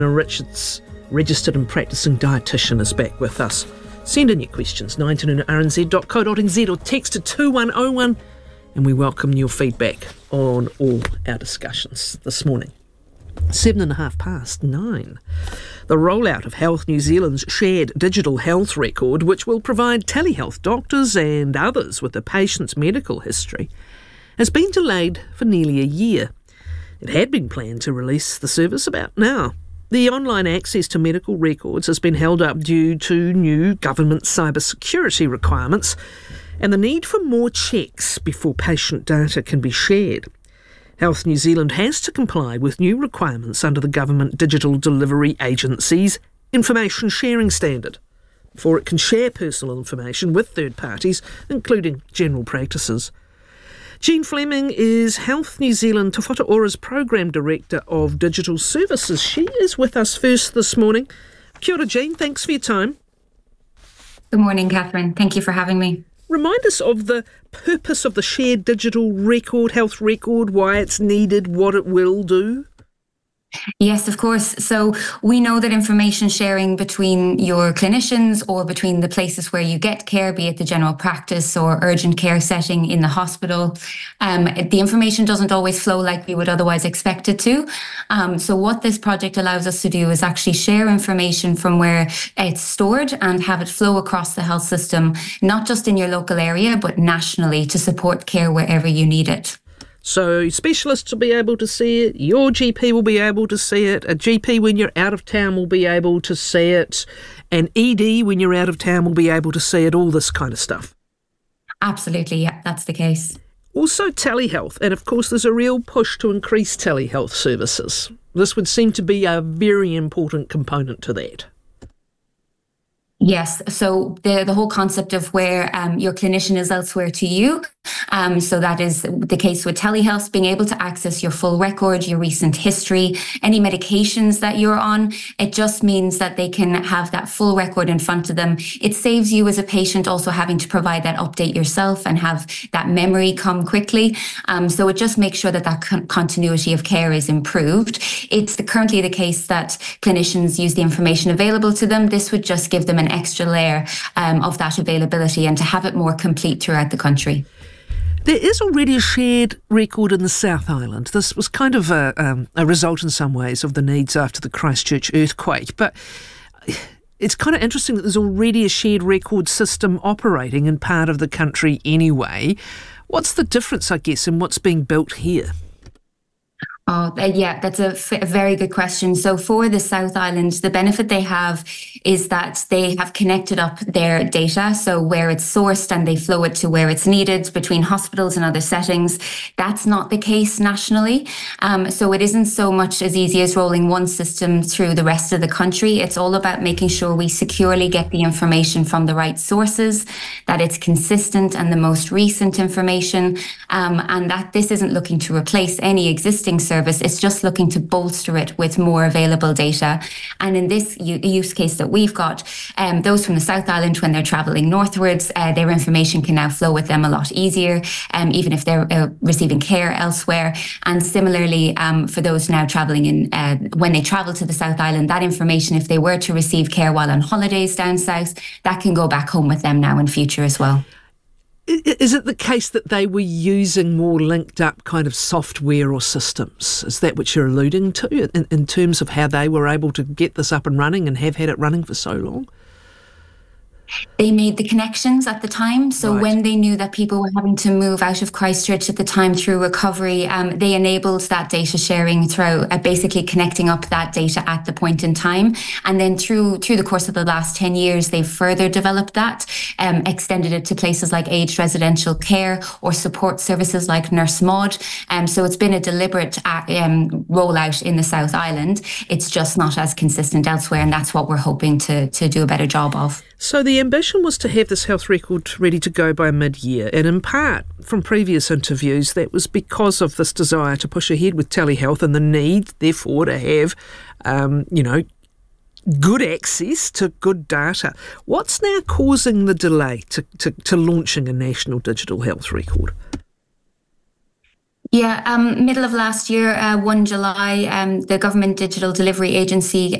Richards, registered and practising dietitian, is back with us. Send in your questions, 19@rnz.co.nz, or text to 2101, and we welcome your feedback on all our discussions this morning. 9:07. The rollout of Health New Zealand's shared digital health record, which will provide telehealth doctors and others with a patient's medical history, has been delayed for nearly a year. It had been planned to release the service about now. The online access to medical records has been held up due to new government cybersecurity requirements and the need for more checks before patient data can be shared. Health New Zealand has to comply with new requirements under the Government Digital Delivery Agency's Information Sharing Standard before it can share personal information with third parties, including general practices. Jean Fleming is Health New Zealand Te Whatu Ora's Programme Director of Digital Services. She is with us first this morning. Kia ora, Jean. Thanks for your time. Good morning, Catherine. Thank you for having me. Remind us of the purpose of the shared digital record, health record, why it's needed, what it will do. Yes, of course. So we know that information sharing between your clinicians or between the places where you get care, be it the general practice or urgent care setting in the hospital, the information doesn't always flow like we would otherwise expect it to. So what this project allows us to do is actually share information from where it's stored and have it flow across the health system, not just in your local area, but nationally to support care wherever you need it. So specialists will be able to see it, your GP will be able to see it, a GP when you're out of town will be able to see it, an ED when you're out of town will be able to see it, all this kind of stuff. Absolutely, yeah, that's the case. Also telehealth, and of course there's a real push to increase telehealth services. This would seem to be a very important component to that. Yes, so the whole concept of where your clinician is elsewhere to you. So that is the case with telehealth, being able to access your full record, your recent history, any medications that you're on. It just means that they can have that full record in front of them. It saves you as a patient also having to provide that update yourself and have that memory come quickly. So it just makes sure that continuity of care is improved. It's currently the case that clinicians use the information available to them. This would just give them an extra layer of that availability and to have it more complete throughout the country. There is already a shared record in the South Island. This was kind of a result in some ways of the needs after the Christchurch earthquake, but it's kind of interesting that there's already a shared record system operating in part of the country anyway. What's the difference, I guess, in what's being built here? Oh, yeah, that's a very good question. So for the South Island, the benefit they have is that they have connected up their data. So where it's sourced and they flow it to where it's needed between hospitals and other settings. That's not the case nationally. So it isn't so much as easy as rolling one system through the rest of the country. It's all about making sure we securely get the information from the right sources, that it's consistent and the most recent information, and that this isn't looking to replace any existing service. It's just looking to bolster it with more available data. And in this use case that we've got, those from the South Island, when they're travelling northwards, their information can now flow with them a lot easier, even if they're receiving care elsewhere. And similarly, for those now travelling in, when they travel to the South Island, that information, if they were to receive care while on holidays down south, that can go back home with them now in future as well. Is it the case that they were using more linked up kind of software or systems? Is that what you're alluding to in terms of how they were able to get this up and running and have had it running for so long? They made the connections at the time. So Right. when they knew that people were having to move out of Christchurch at the time through recovery, they enabled that data sharing through basically connecting up that data at the point in time. And then through the course of the last 10 years, they've further developed that, extended it to places like aged residential care or support services like Nurse Maud. So it's been a deliberate rollout in the South Island. It's just not as consistent elsewhere. And that's what we're hoping to do a better job of. So the ambition was to have this health record ready to go by mid-year, and in part, from previous interviews, that was because of this desire to push ahead with telehealth and the need, therefore, to have, good access to good data. What's now causing the delay to launching a national digital health record? Yeah, middle of last year, 1 July, the Government Digital Delivery Agency